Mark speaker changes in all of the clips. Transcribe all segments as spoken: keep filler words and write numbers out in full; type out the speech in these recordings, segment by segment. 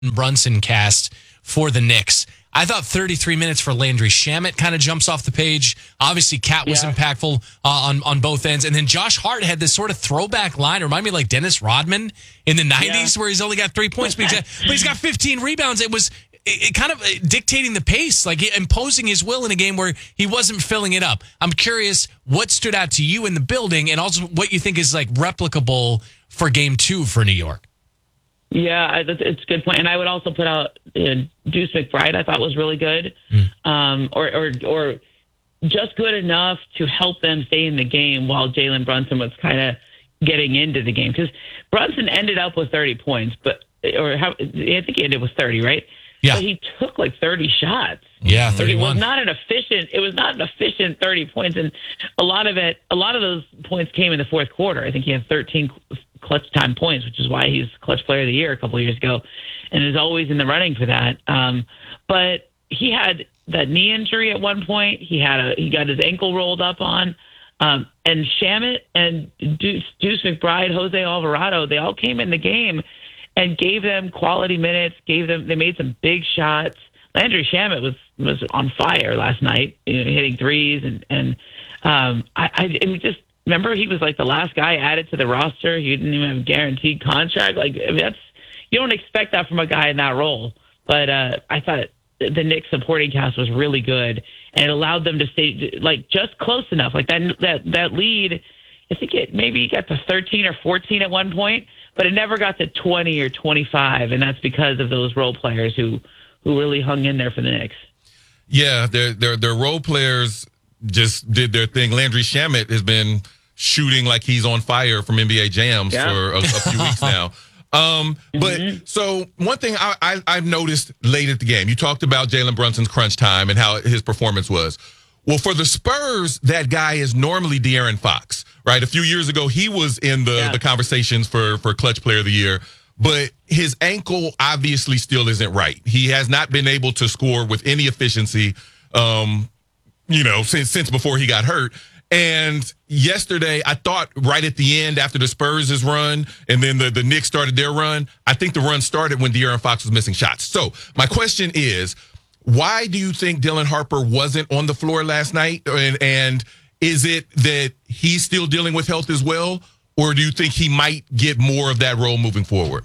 Speaker 1: Brunson cast for the Knicks. I thought thirty-three minutes for Landry Shamet kind of jumps off the page. Obviously, Cat was
Speaker 2: Yeah.
Speaker 1: impactful uh, on, on both ends. And then Josh Hart had this sort of throwback line. Remind me of like Dennis Rodman in the nineties where he's only got three points, but he's got, but he's got fifteen rebounds. It was it, it kind of dictating the pace, like imposing his will in a game where he wasn't filling it up. I'm curious what stood out to you in the building and also what you think is like replicable for game two for New York.
Speaker 2: Yeah, I, that's, it's a good point. And I would also put out uh, Deuce McBride. I thought was really good, mm. um, or, or or just good enough to help them stay in the game while Jalen Brunson was kind of getting into the game. Because Brunson ended up with thirty points, but or how, I think he ended with thirty, right?
Speaker 1: Yeah.
Speaker 2: But he took like thirty shots.
Speaker 1: Yeah, thirty-one.
Speaker 2: It was not an efficient. It was not an efficient thirty points, and a lot of it, a lot of those points came in the fourth quarter. I think he had thirteen clutch time points, which is why he's clutch player of the year a couple of years ago, and is always in the running for that. Um, but he had that knee injury at one point. He had a he got his ankle rolled up on, um, and Shamet and Deuce, Deuce McBride, Jose Alvarado, they all came in the game and gave them quality minutes. Gave them they made some big shots. Landry Shamet was was on fire last night, you know, hitting threes, and and um, I, I, I just. Remember, he was like the last guy added to the roster. He didn't even have a guaranteed contract. Like I mean, that's you don't expect that from a guy in that role. But uh, I thought the Knicks supporting cast was really good, and it allowed them to stay like just close enough. Like that that that lead, I think it maybe got to thirteen or fourteen at one point, but it never got to twenty or twenty-five, and that's because of those role players who who really hung in there for the Knicks.
Speaker 3: Yeah, their their their role players just did their thing. Landry Shamet has been shooting like he's on fire from N B A Jams yeah. for a, a few weeks now. Um, but mm-hmm. so one thing I, I, I've noticed late at the game, you talked about Jalen Brunson's crunch time and how his performance was. Well, for the Spurs, that guy is normally De'Aaron Fox, right? A few years ago, he was in the, yeah. the conversations for, for Clutch Player of the Year. But his ankle obviously still isn't right. He has not been able to score with any efficiency, um, you know, since since before he got hurt. And yesterday, I thought right at the end after the Spurs' run and then the, the Knicks started their run, I think the run started when De'Aaron Fox was missing shots. So my question is, why do you think Dylan Harper wasn't on the floor last night? And, and is it that he's still dealing with health as well? Or do you think he might get more of that role moving forward?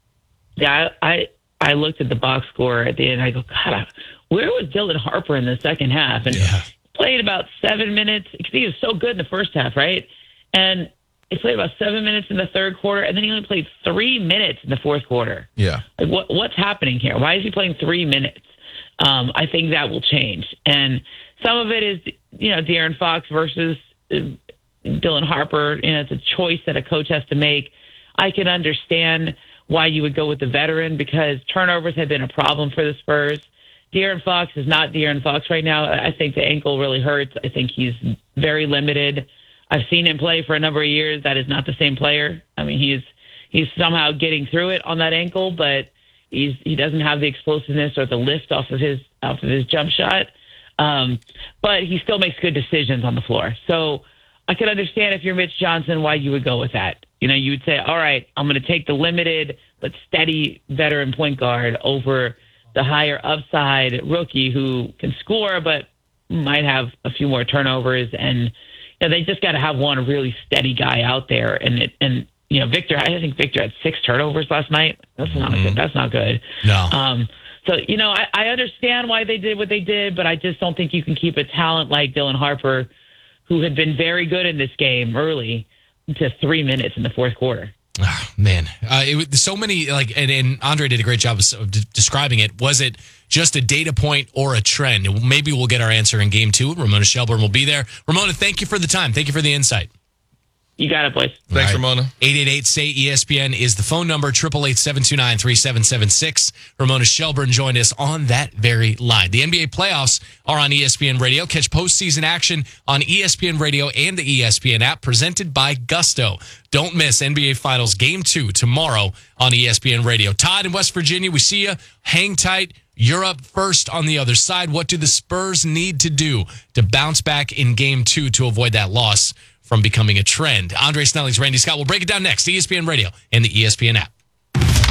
Speaker 2: Yeah, I I looked at the box score at the end. I go, God, where was Dylan Harper in the second half? And
Speaker 1: yeah.
Speaker 2: played about seven minutes because he was so good in the first half, right? And he played about seven minutes in the third quarter, and then he only played three minutes in the fourth quarter.
Speaker 3: Yeah.
Speaker 2: Like, what what's happening here? Why is he playing three minutes? Um, I think that will change. And some of it is, you know, De'Aaron Fox versus uh, Dylan Harper. You know, it's a choice that a coach has to make. I can understand why you would go with the veteran because turnovers have been a problem for the Spurs. De'Aaron Fox is not De'Aaron Fox right now. I think the ankle really hurts. I think he's very limited. I've seen him play for a number of years. That is not the same player. I mean, he's he's somehow getting through it on that ankle, but he's he doesn't have the explosiveness or the lift off of his off of his jump shot. Um, but he still makes good decisions on the floor. So I could understand if you're Mitch Johnson why you would go with that. You know, you would say, all right, I'm going to take the limited but steady veteran point guard over the higher upside rookie who can score but might have a few more turnovers, and you know, they just got to have one really steady guy out there. And it, and you know, Victor, I think Victor had six turnovers last night. That's not mm-hmm. good. That's not good.
Speaker 1: No.
Speaker 2: Um, so you know, I, I understand why they did what they did, but I just don't think you can keep a talent like Dylan Harper, who had been very good in this game early, to three minutes in the fourth quarter.
Speaker 1: Oh, man, uh, it was so many like, and, and Andre did a great job of, of de- describing it. Was it just a data point or a trend? Maybe we'll get our answer in game two. Ramona Shelburne will be there. Ramona, thank you for the time. Thank you for the insight.
Speaker 2: You got it, boys.
Speaker 3: Thanks,
Speaker 1: right.
Speaker 3: Ramona.
Speaker 1: eight eight eight, S A Y, E S P N is the phone number. eight eight eight, seven two nine, three seven seven six. Ramona Shelburne joined us on that very line. The N B A playoffs are on E S P N Radio. Catch postseason action on E S P N Radio and the E S P N app, presented by Gusto. Don't miss N B A Finals Game two tomorrow on E S P N Radio. Todd in West Virginia, we see you. Hang tight. You're up first on the other side. What do the Spurs need to do to bounce back in Game two to avoid that loss from becoming a trend? Andre Snelling's Randy Scott will break it down next. E S P N Radio and the E S P N app.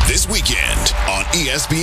Speaker 4: This weekend on E S P N.